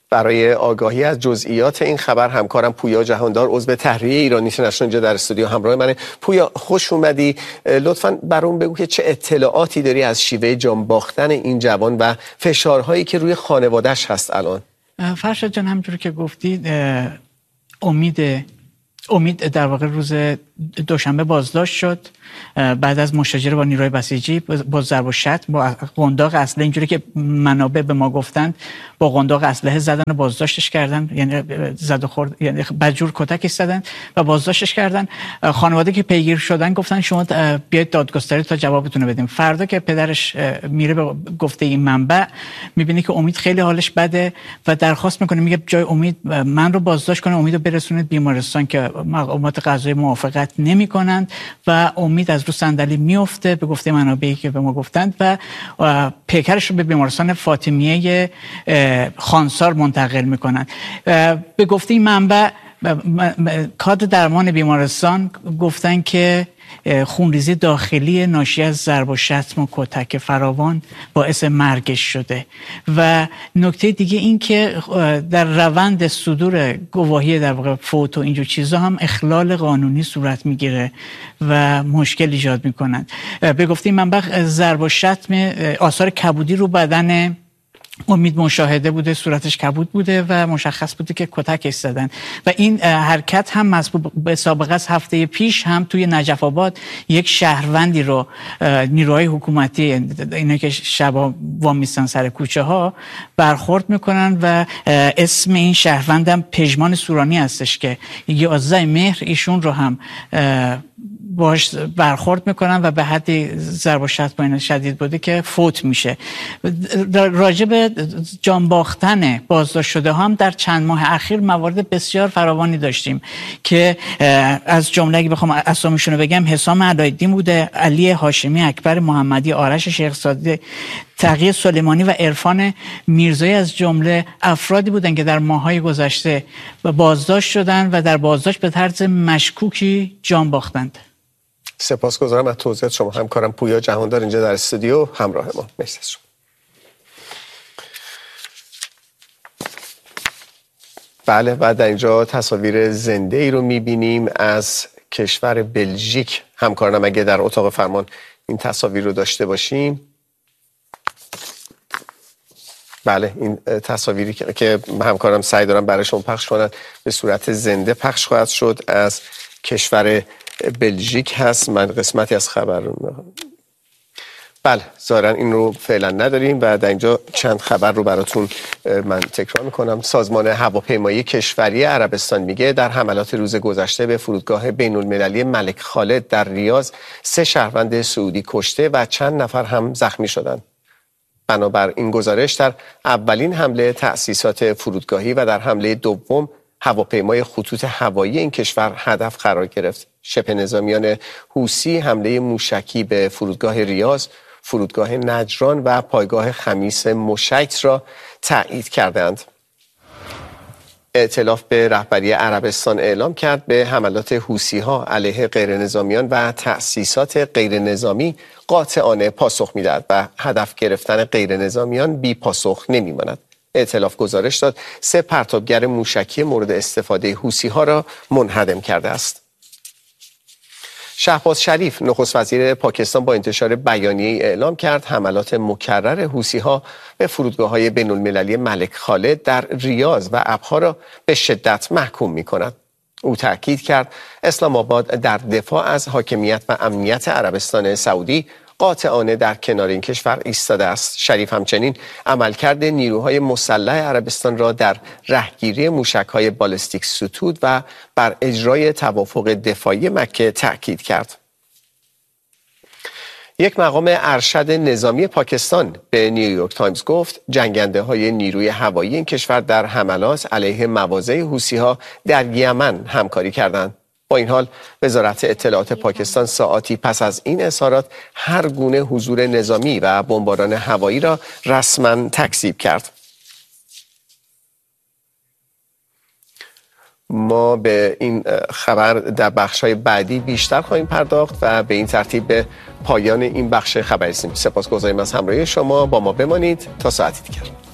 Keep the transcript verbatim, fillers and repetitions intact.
برای آگاهی از جزئیات این خبر همکارم پویا جهاندار عضو تحریریه ایران اینترنشنال اینجا در استودیو همراه منه. پویا خوش اومدی. لطفاً برام بگو که چه اطلاعاتی داری از شیوه جان باختن این جوان و فشارهایی که روی خانواده‌اش هست الان. فرشاد جان، همونجوری که گفتید امید امید در واقع روز دوشنبه بازداشت شد بعد از مشاجره با نیروهای بسیجی با ضرب و شتم با قنداق اسلحه، اینجوری که منابع به ما گفتند با قنداق اسلحه زدن و بازداشتش کردن، یعنی زد و خورد، یعنی بدجور کتکش زدن و بازداشتش کردن. خانواده که پیگیر شدن گفتن شما بیاید دادگستری تا جوابتون رو بدیم. فردا که پدرش میره به گفته این منبع میبینه که امید خیلی حالش بده و درخواست میکنه، میگه جای امید من رو بازداشت کنه، امید رو برسونید بیمارستان که مقامات قضایی موافقت نمیکنند و امید از رو صندلی میفته به گفته منابعی که به ما گفتند و پیکرش رو به بیمارستان فاطمیه خانسار منتقل میکنند. به گفته این منبع کادر درمان بیمارستان گفتن که خونریزی داخلی ناشی از ضرب و شتم و کتک فراوان باعث مرگش شده. و نکته دیگه این که در روند صدور گواهی در واقع فوت و اینجور چیزا هم اخلال قانونی صورت میگیره و مشکل ایجاد میکنن. به گفته منبع ضرب و شتم آثار کبودی رو بدن امید مشاهده بوده، صورتش کبود بوده و مشخص بوده که کتکش زدن و این حرکت هم مسبوق به سابقه از هفته پیش هم توی نجف آباد یک شهروندی رو نیروهای حکومتی، اینا که شبا وامیستن سر کوچه ها، برخورد میکنن و اسم این شهروندم پژمان سورانی هستش که یازده مهر ایشون رو هم باش برخورد میکنن و به حد ضرب و شتم شدید بوده که فوت میشه. راجع به جان باختن بازداشت شده هم در چند ماه اخیر موارد بسیار فراوانی داشتیم که از جمله اگه بخوام اسامیشون رو بگم حسام علای‌الدین بوده، علی هاشمی، اکبر محمدی، آرش شیخ زاده، تقی سلیمانی و عرفان میرزایی از جمله افرادی بودند که در ماه‌های گذشته بازداشت شدند و در بازداشت به طرز مشکوکی جان باختند. سپاسگزارم از توضیحات شما. همکارم پویا جهاندار اینجا در استودیو همراه ما. مرسی از شما. بله، و در اینجا تصاویر زنده ای رو میبینیم از کشور بلژیک. همکارانم اگه در اتاق فرمان این تصاویر رو داشته باشیم. بله، این تصاویری که همکارم سعی دارم برایشون پخش کنند به صورت زنده پخش خواهد شد از کشور بلژیک هست. من قسمتی از خبر رو بله ظاهرا این رو فعلا نداریم و در اینجا چند خبر رو براتون من تکرار میکنم. سازمان هواپیمایی کشوری عربستان میگه در حملات روز گذشته به فرودگاه بین المللی ملک خالد در ریاض سه شهروند سعودی کشته و چند نفر هم زخمی شدند. بنابر این گزارش در اولین حمله تأسیسات فرودگاهی و در حمله دوم هواپیمای خطوط هوایی این کشور هدف قرار گرفت. شبه نظامیان حوثی حمله موشکی به فرودگاه ریاض، فرودگاه نجران و پایگاه خمیس مشیط را تایید کردند. ائتلاف به رهبری عربستان اعلام کرد به حملات حوثی‌ها علیه غیرنظامیان و تأسیسات غیرنظامی قاطعانه پاسخ می‌دهد و هدف گرفتن غیرنظامیان بی پاسخ نمی‌ماند. ائتلاف گزارش داد سه پرتابگر موشکی مورد استفاده حوثی‌ها را منهدم کرده است. شهباز شریف نخست وزیر پاکستان با انتشار بیانیه‌ای اعلام کرد حملات مکرر حوثی‌ها به فرودگاه‌های بین‌المللی ملک خالد در ریاض و ابها را به شدت محکوم می‌کند. او تأکید کرد اسلام آباد در دفاع از حاکمیت و امنیت عربستان سعودی قاطعانه در کنار این کشور ایستاده است. شریف همچنین عملکرد نیروهای مسلح عربستان را در رهگیری موشک‌های بالستیک ستود و بر اجرای توافق دفاعی مکه تأکید کرد. یک مقام ارشد نظامی پاکستان به نیویورک تایمز گفت جنگنده‌های نیروی هوایی این کشور در حملات علیه مواضع حوثی‌ها در یمن همکاری کردند. با این حال وزارت اطلاعات پاکستان ساعاتی پس از این اظهارات هر گونه حضور نظامی و بمباران هوایی را رسما تکذیب کرد. ما به این خبر در بخش‌های بعدی بیشتر خواهیم پرداخت و به این ترتیب به پایان این بخش خبر رسیدیم. سپاسگزاریم از همراهی شما. با ما بمانید تا ساعتی دیگر.